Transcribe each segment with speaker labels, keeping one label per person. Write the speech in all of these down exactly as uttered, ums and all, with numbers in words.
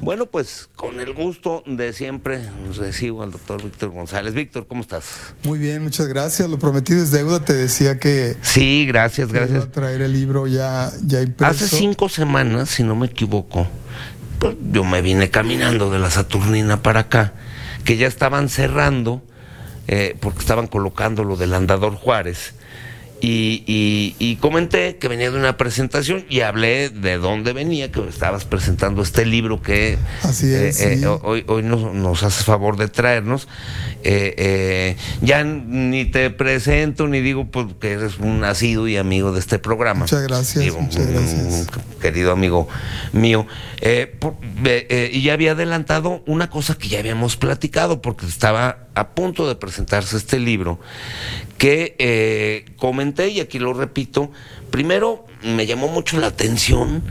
Speaker 1: Bueno, pues con el gusto de siempre recibo al doctor Víctor González. Víctor, ¿cómo estás?
Speaker 2: Muy bien, muchas gracias. Lo prometido es deuda. Te decía que...
Speaker 1: Sí, gracias, gracias.
Speaker 2: Iba a traer el libro ya, ya impreso.
Speaker 1: Hace cinco semanas, si no me equivoco, pues yo me vine caminando de la Saturnina para acá, que ya estaban cerrando, eh, porque estaban colocando lo del Andador Juárez. Y, y, y comenté que venía de una presentación y hablé de dónde venía, que estabas presentando este libro que
Speaker 2: Así es,
Speaker 1: eh,
Speaker 2: sí.
Speaker 1: eh, hoy, hoy nos, nos haces favor de traernos. Eh, eh, ya ni te presento ni digo pues, que eres un nacido y amigo de este programa.
Speaker 2: Muchas gracias,
Speaker 1: Digo,
Speaker 2: muchas
Speaker 1: un,
Speaker 2: gracias.
Speaker 1: Un querido amigo mío. Eh, por, eh, eh, y ya había adelantado una cosa que ya habíamos platicado, porque estaba a punto de presentarse este libro, que eh, comenté, y aquí lo repito. Primero, me llamó mucho la atención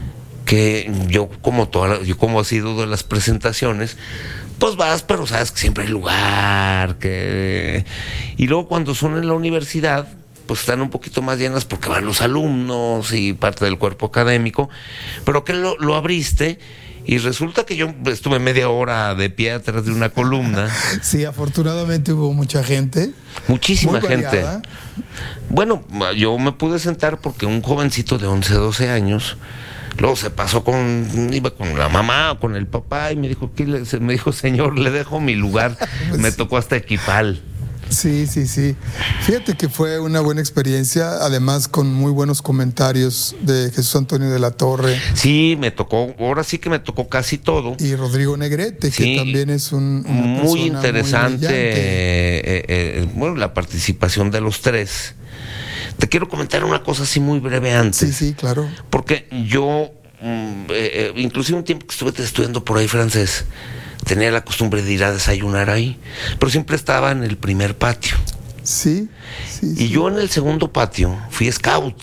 Speaker 1: que yo, como toda, yo como ha sido de las presentaciones, pues vas, pero sabes que siempre hay lugar, que... Y luego cuando son en la universidad, pues están un poquito más llenas porque van los alumnos y parte del cuerpo académico, pero que lo, lo abriste... Y resulta que yo estuve media hora de pie atrás de una columna.
Speaker 2: Sí, afortunadamente hubo mucha gente.
Speaker 1: Muchísima
Speaker 2: muy
Speaker 1: gente.
Speaker 2: variada.
Speaker 1: Bueno, yo me pude sentar porque un jovencito de once, doce años, luego se pasó con, iba con la mamá o con el papá y me dijo, ¿qué le, me dijo, señor, le dejo mi lugar. Me tocó hasta equipal.
Speaker 2: Sí, sí, sí. Fíjate que fue una buena experiencia, además con muy buenos comentarios de Jesús Antonio de la Torre.
Speaker 1: Sí, me tocó, ahora sí que me tocó casi todo.
Speaker 2: Y Rodrigo Negrete,
Speaker 1: Sí,
Speaker 2: que también es un una
Speaker 1: muy
Speaker 2: persona
Speaker 1: interesante,
Speaker 2: muy
Speaker 1: eh, eh, eh, bueno, la participación de los tres. Te quiero comentar una cosa así muy breve antes.
Speaker 2: Sí, sí, claro.
Speaker 1: Porque yo, mm, eh, eh, inclusive un tiempo que estuve estudiando por ahí francés, tenía la costumbre de ir a desayunar ahí, pero siempre estaba en el primer patio.
Speaker 2: Sí, sí.
Speaker 1: Y
Speaker 2: sí.
Speaker 1: yo en el segundo patio fui scout.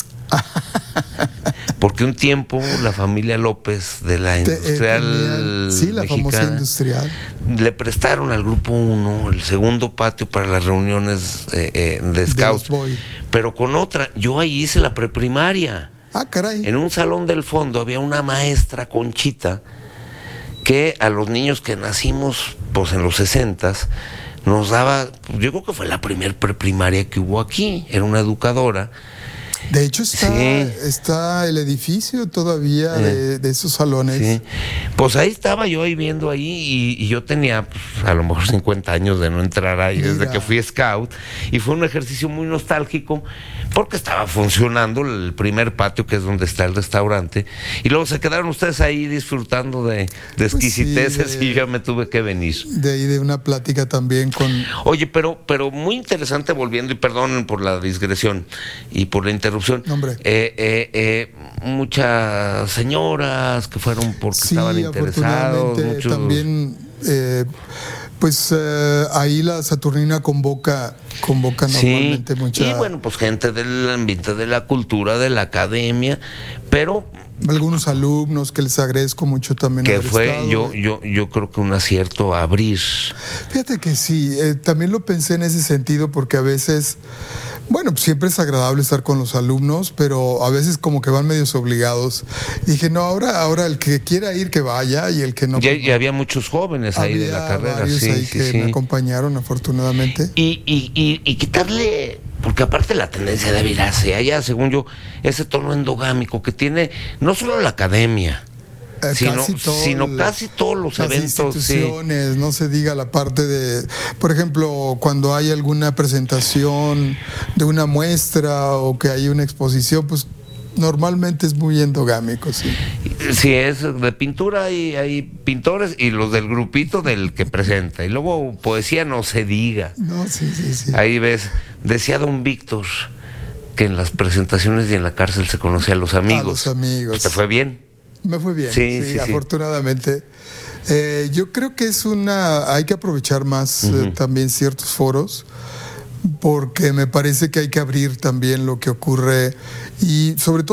Speaker 1: Porque un tiempo la familia López de la industrial
Speaker 2: Te, eh, tenían, sí, la
Speaker 1: mexicana,
Speaker 2: famosa industrial,
Speaker 1: le prestaron al grupo uno el segundo patio para las reuniones eh, eh, de scouts,
Speaker 2: de
Speaker 1: pero con otra. Yo ahí hice la preprimaria.
Speaker 2: Ah, caray.
Speaker 1: En un salón del fondo había una maestra, Conchita, que a los niños que nacimos pues en los sesentas nos daba, yo creo que fue la primer preprimaria que hubo aquí. Era una educadora.
Speaker 2: De hecho está,
Speaker 1: sí.
Speaker 2: está el edificio todavía eh, de, de esos salones.
Speaker 1: Sí. Pues ahí estaba yo ahí viendo ahí y, y yo tenía pues, a lo mejor cincuenta años de no entrar ahí. Mira. Desde que fui scout, y fue un ejercicio muy nostálgico porque estaba funcionando el primer patio, que es donde está el restaurante, y luego se quedaron ustedes ahí disfrutando de, de exquisiteces. Pues sí, de, y ya me tuve que venir.
Speaker 2: De ahí de una plática también con...
Speaker 1: Oye, pero, pero muy interesante, volviendo, y perdonen por la digresión y por la interrupción.
Speaker 2: Hombre.
Speaker 1: Eh, eh, eh, muchas señoras que fueron porque
Speaker 2: sí,
Speaker 1: estaban interesados. Muchos...
Speaker 2: También, eh, pues eh, ahí la Saturnina convoca, convoca
Speaker 1: sí,
Speaker 2: normalmente mucha.
Speaker 1: Y bueno, pues gente del ambiente de la cultura, de la academia, pero
Speaker 2: algunos alumnos que les agradezco mucho también.
Speaker 1: Que fue,
Speaker 2: estado.
Speaker 1: yo, yo, yo creo que un acierto a abrir.
Speaker 2: Fíjate que sí, eh, también lo pensé en ese sentido, porque a veces, bueno, siempre es agradable estar con los alumnos, pero a veces como que van medios obligados. Dije, no, ahora, ahora el que quiera ir que vaya, y el que no.
Speaker 1: Y, y había muchos jóvenes ahí
Speaker 2: había
Speaker 1: de la carrera,
Speaker 2: varios
Speaker 1: sí,
Speaker 2: ahí
Speaker 1: sí,
Speaker 2: que
Speaker 1: sí.
Speaker 2: me acompañaron, afortunadamente.
Speaker 1: Y, y, y, y quitarle, porque aparte la tendencia de ir hacia allá, según yo, ese tono endogámico que tiene no solo la academia,
Speaker 2: Eh,
Speaker 1: sino,
Speaker 2: casi todo
Speaker 1: sino
Speaker 2: el,
Speaker 1: casi todos los
Speaker 2: las
Speaker 1: eventos.
Speaker 2: instituciones,
Speaker 1: sí.
Speaker 2: No se diga la parte de, por ejemplo, cuando hay alguna presentación de una muestra o que hay una exposición, pues normalmente es muy endogámico, sí.
Speaker 1: Si es de pintura, hay, hay pintores y los del grupito del que presenta. Y luego poesía no se diga.
Speaker 2: No, sí, sí, sí.
Speaker 1: Ahí ves, decía don Víctor que en las presentaciones y en la cárcel se conocía a los amigos.
Speaker 2: A los amigos.
Speaker 1: ¿Te fue bien?
Speaker 2: Me fue bien,
Speaker 1: sí,
Speaker 2: sí,
Speaker 1: sí,
Speaker 2: afortunadamente. Sí. Eh, yo creo que es una, hay que aprovechar más uh-huh. eh, también ciertos foros, porque me parece que hay que abrir también lo que ocurre y sobre todo